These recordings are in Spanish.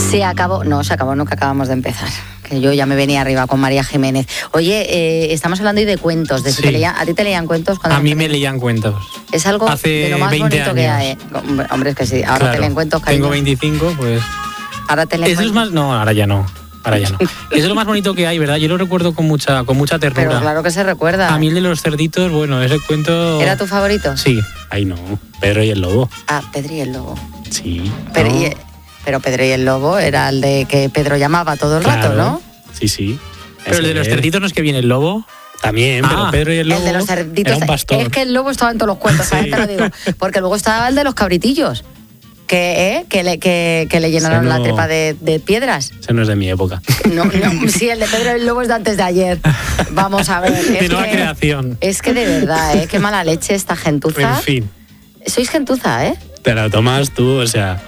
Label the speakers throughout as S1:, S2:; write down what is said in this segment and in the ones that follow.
S1: Se acabó, no, que acabamos de empezar. Que yo ya me venía arriba con María Jiménez. Oye, estamos hablando hoy de cuentos. De si
S2: Sí.
S1: ¿a ti te leían cuentos?
S2: A mí me leían cuentos.
S1: Es algo
S2: Hace
S1: de lo más
S2: 20
S1: bonito que hay. Hombre, es que sí. Ahora te leen cuentos, cariño.
S2: Tengo 25, pues...
S1: Ahora te leen
S2: Eso es
S1: cuentos.
S2: más... No, ahora ya no. Eso es lo más bonito que hay, ¿verdad? Yo lo recuerdo con mucha ternura.
S1: Pero claro que se recuerda.
S2: A mí el de los cerditos, bueno, ese cuento...
S1: ¿Era tu favorito?
S2: Sí. Ay, no. Pedro y el lobo.
S1: Ah, Pedro y el lobo.
S2: Sí.
S1: Pero,
S2: no.
S1: pero Pedro y el lobo era el de que Pedro llamaba todo el rato, ¿no?
S2: Sí, sí. Pero el de los cerditos no es que viene el lobo. También, pero Pedro y el lobo
S1: El de los cerditos.
S2: era un pastor.
S1: Es que el lobo estaba en todos los cuentos, ¿sabes?
S2: Sí.
S1: Te lo digo. Porque luego estaba el de los cabritillos. Que le llenaron la tripa de piedras.
S2: Ese no es de mi época.
S1: No, sí, el de Pedro y el lobo es de antes de ayer. Vamos a ver.
S2: De nueva creación.
S1: Es que de verdad, qué mala leche esta gentuza.
S2: En fin.
S1: Sois gentuza, ¿eh?
S2: Te la tomas tú, o sea...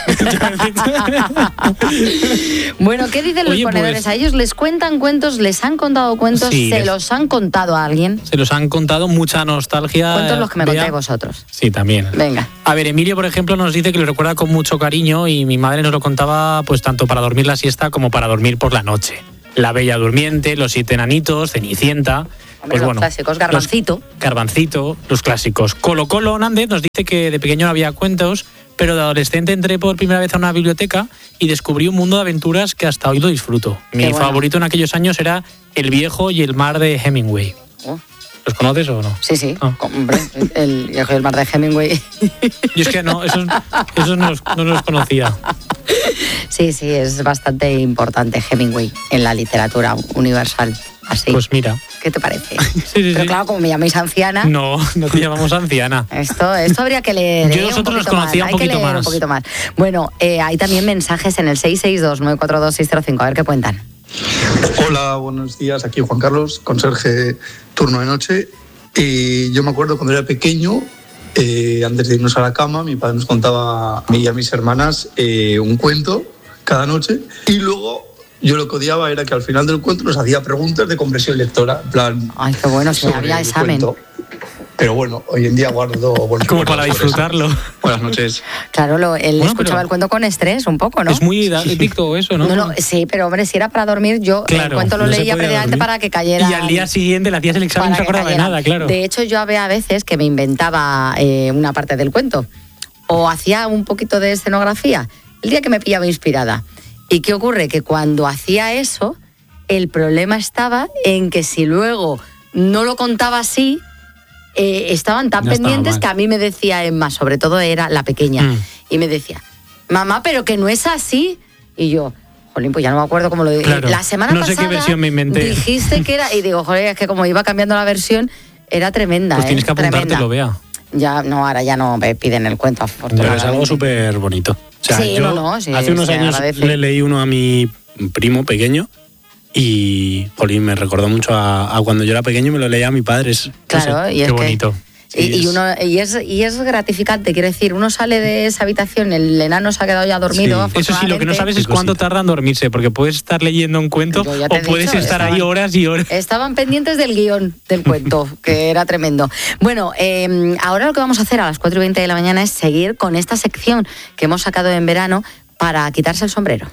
S1: Bueno, ¿qué dicen los ponedores?
S2: Pues,
S1: ¿A ellos les cuentan cuentos? ¿Les han contado cuentos?
S2: Sí,
S1: ¿Se los han contado a alguien?
S2: Se los han contado, mucha nostalgia.
S1: Cuentos los que me contáis vosotros.
S2: Sí, también.
S1: Venga.
S2: A ver, Emilio, por ejemplo, nos dice que lo recuerda con mucho cariño y mi madre nos lo contaba pues tanto para dormir la siesta como para dormir por la noche. La Bella Durmiente, Los 7 Enanitos, Cenicienta...
S1: Hombre, los clásicos, Garbancito.
S2: Los clásicos. Colo Colo Nández nos dice que de pequeño no había cuentos, pero de adolescente entré por primera vez a una biblioteca y descubrí un mundo de aventuras que hasta hoy lo disfruto. Mi favorito en aquellos años era El Viejo y el Mar de Hemingway.
S1: Oh.
S2: ¿Los conoces o no?
S1: Sí, sí. Hombre, El Viejo y el Mar de Hemingway.
S2: Yo es que no, esos no los conocía.
S1: Sí, es bastante importante Hemingway en la literatura universal. Así.
S2: Pues mira.
S1: ¿Qué te parece?
S2: Sí,
S1: pero claro, como me llamáis anciana...
S2: No te llamamos anciana.
S1: Esto habría que leer.
S2: Yo nosotros los conocía un poquito más.
S1: Bueno, hay también mensajes en el 662-942-605. A ver qué cuentan.
S3: Hola, buenos días. Aquí Juan Carlos, conserje turno de noche. Yo me acuerdo cuando era pequeño, antes de irnos a la cama, mi padre nos contaba a mí y a mis hermanas un cuento cada noche. Y luego... yo lo que odiaba era que al final del cuento nos hacía preguntas de comprensión lectora, en plan...
S1: Ay, qué bueno, si había examen.
S3: Cuento. Pero bueno, hoy en día guardo buenos
S2: como para disfrutarlo.
S3: Buenas noches.
S1: Claro, él escuchaba el cuento con estrés un poco, ¿no?
S2: Es muy didáctico eso, ¿no?
S1: No, sí, pero hombre, si era para dormir, yo el cuento lo leía previamente para que cayera...
S2: Y al día siguiente le hacías el examen y no se acordaba de nada, claro.
S1: De hecho, yo había a veces que me inventaba una parte del cuento o hacía un poquito de escenografía el día que me pillaba inspirada. ¿Y qué ocurre? Que cuando hacía eso, el problema estaba en que si luego no lo contaba así, estaban tan pendientes que a mí me decía Emma, sobre todo era la pequeña, y me decía, mamá, pero que no es así. Y yo, jolín, pues ya no me acuerdo cómo lo dije.
S2: Claro,
S1: la semana
S2: no sé
S1: pasada
S2: qué versión me inventé.
S1: Dijiste que era, y digo, joder, es que como iba cambiando la versión, era tremenda.
S2: Pues tienes que apuntártelo, Bea.
S1: Ya, no, ahora ya no me piden el cuento, afortunadamente.
S2: Pero es algo súper bonito. O sea,
S1: sí,
S2: yo
S1: sí,
S2: hace unos años le leí uno a mi primo pequeño y, jolín, me recordó mucho a cuando yo era pequeño y me lo leía a mi padre.
S1: Claro,
S2: no sé,
S1: y es
S2: qué bonito.
S1: Sí, y es gratificante, quiero decir, uno sale de esa habitación, el enano se ha quedado ya dormido.
S2: Sí. Eso sí, lo que no sabes es cuánto tarda en dormirse, porque puedes estar leyendo un cuento o puedes estar ahí horas y horas.
S1: Estaban pendientes del guión del cuento, que era tremendo. Bueno, ahora lo que vamos a hacer a las 4:20 de la mañana es seguir con esta sección que hemos sacado en verano para quitarse el sombrero.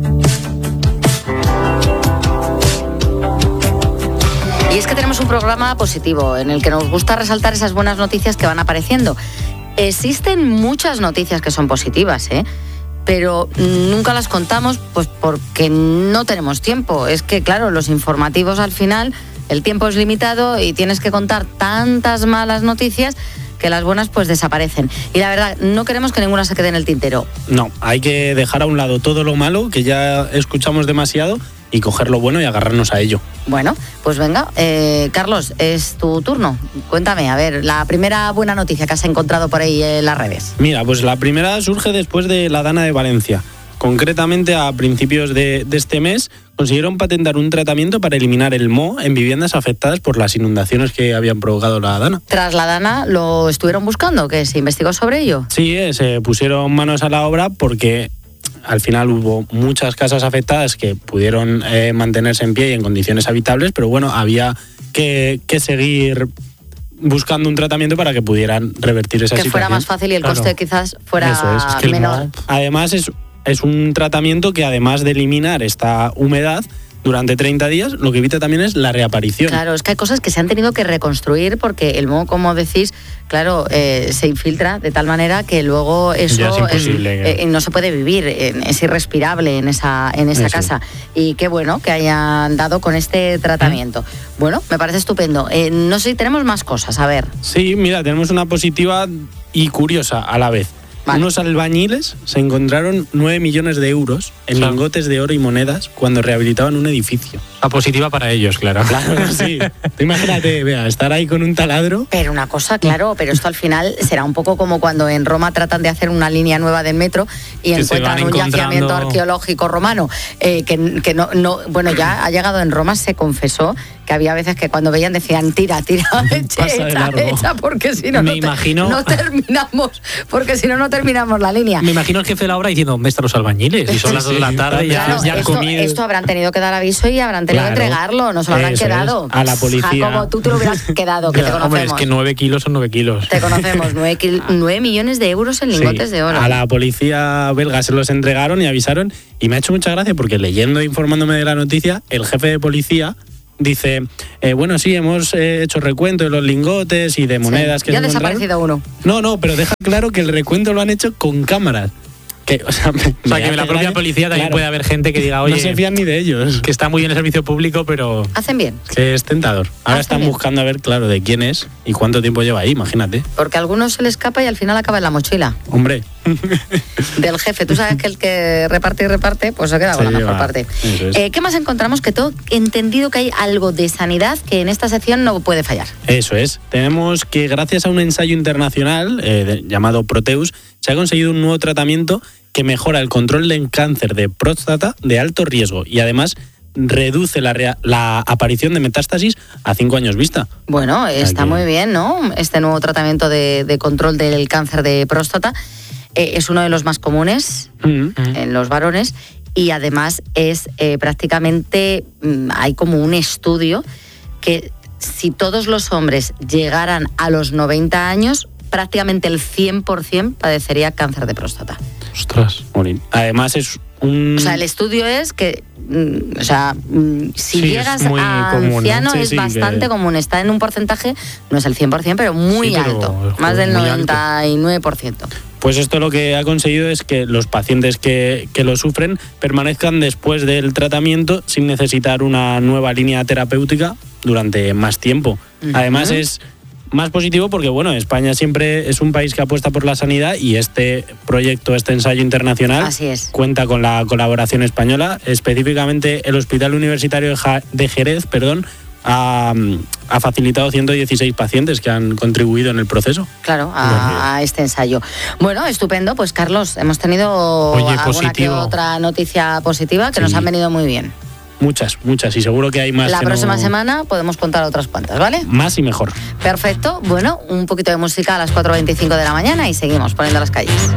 S1: Y es que tenemos un programa positivo en el que nos gusta resaltar esas buenas noticias que van apareciendo. Existen muchas noticias que son positivas, pero nunca las contamos pues porque no tenemos tiempo. Es que, claro, los informativos al final, el tiempo es limitado y tienes que contar tantas malas noticias que las buenas pues desaparecen. Y la verdad, no queremos que ninguna se quede en el tintero.
S2: No, hay que dejar a un lado todo lo malo, que ya escuchamos demasiado, y coger lo bueno y agarrarnos a ello.
S1: Bueno, pues venga, Carlos, es tu turno. Cuéntame, a ver, la primera buena noticia que has encontrado por ahí en las redes.
S2: Mira, pues la primera surge después de la Dana de Valencia. Concretamente, a principios de este mes, consiguieron patentar un tratamiento para eliminar el moho en viviendas afectadas por las inundaciones que habían provocado la Dana.
S1: Tras la Dana, ¿lo estuvieron buscando? ¿Que se investigó sobre ello?
S2: Sí, se pusieron manos a la obra porque al final hubo muchas casas afectadas que pudieron mantenerse en pie y en condiciones habitables, pero bueno, había que seguir buscando un tratamiento para que pudieran revertir esa situación.
S1: Que fuera más fácil y el coste quizás fuera menor.
S2: Además es es un tratamiento que además de eliminar esta humedad durante 30 días, lo que evita también es la reaparición.
S1: Claro, es que hay cosas que se han tenido que reconstruir porque el moho, como decís, claro, se infiltra de tal manera que luego eso
S2: Ya es imposible,
S1: no se puede vivir, es irrespirable en esa casa. Y qué bueno que hayan dado con este tratamiento. Bueno, me parece estupendo. No sé si tenemos más cosas, a ver.
S2: Sí, mira, tenemos una positiva y curiosa a la vez. Vale. Unos albañiles se encontraron 9 millones de euros en lingotes de oro y monedas cuando rehabilitaban un edificio.
S4: La positiva para ellos, claro.
S2: Claro, sí. Imagínate, vea, estar ahí con un taladro.
S1: Pero una cosa, claro, pero esto al final será un poco como cuando en Roma tratan de hacer una línea nueva del metro y que encuentran un yacimiento arqueológico romano que no, bueno, ya ha llegado en Roma, se confesó que había veces que cuando veían decían tira, echa, porque si no, no terminamos, porque si no terminamos la línea.
S4: Me imagino el jefe de la obra diciendo, ¿dónde están los albañiles? Y son las 2 de la tarde y
S1: claro,
S4: ya han comido.
S1: Esto habrán tenido que dar aviso y habrán tenido que entregarlo, no se lo habrán quedado.
S2: A la policía.
S1: Como tú te lo hubieras quedado, que te conocemos.
S4: Hombre, es que 9 kilos son 9 kilos.
S1: Te conocemos, 9 millones de euros en lingotes de oro.
S2: A la policía belga se los entregaron y avisaron, y me ha hecho mucha gracia porque leyendo e informándome de la noticia, el jefe de policía dice, bueno, sí, hemos hecho recuento de los lingotes y de monedas que
S1: ya
S2: se
S1: ha desaparecido uno.
S2: No, pero deja claro que el recuento lo han hecho con cámaras. Que, o sea,
S4: que la propia policía también puede haber gente que diga, oye,
S2: no se fían ni de ellos.
S4: Que está muy bien el servicio público, pero...
S1: Hacen bien.
S2: Que es tentador. Ahora están buscando a ver, claro, de quién es y cuánto tiempo lleva ahí, imagínate.
S1: Porque a algunos se le escapa y al final acaba en la mochila.
S2: Hombre.
S1: Del jefe. Tú sabes que el que reparte, pues se queda con la mejor parte. ¿Qué más encontramos? Que todo entendido que hay algo de sanidad que en esta sección no puede fallar.
S2: Eso es. Tenemos que gracias a un ensayo internacional llamado Proteus, se ha conseguido un nuevo tratamiento que mejora el control del cáncer de próstata de alto riesgo y además reduce la aparición de metástasis a 5 años vista.
S1: Bueno, está muy bien, ¿no? Este nuevo tratamiento de control del cáncer de próstata es uno de los más comunes en los varones y además es prácticamente, hay como un estudio que si todos los hombres llegaran a los 90 años, prácticamente el 100% padecería cáncer de próstata.
S2: Ostras, morir. Además es un...
S1: O sea, el estudio es que, si llegas a
S2: común,
S1: anciano
S2: ¿no?
S1: es bastante común. Está en un porcentaje, no es el 100%, pero muy alto. Más del 99%.
S2: Pues esto lo que ha conseguido es que los pacientes que lo sufren permanezcan después del tratamiento sin necesitar una nueva línea terapéutica durante más tiempo. Además es más positivo porque, bueno, España siempre es un país que apuesta por la sanidad y este proyecto, este ensayo internacional cuenta con la colaboración española. Específicamente el Hospital Universitario de Jerez, ha facilitado 116 pacientes que han contribuido en el proceso.
S1: Claro, a este ensayo. Bueno, estupendo. Pues, Carlos, hemos tenido alguna que otra noticia positiva que nos han venido muy bien.
S2: Muchas, y seguro que hay más.
S1: La próxima semana podemos contar otras cuantas, ¿vale?
S2: Más y mejor.
S1: Perfecto. Bueno, un poquito de música a las 4:25 de la mañana y seguimos poniendo las calles.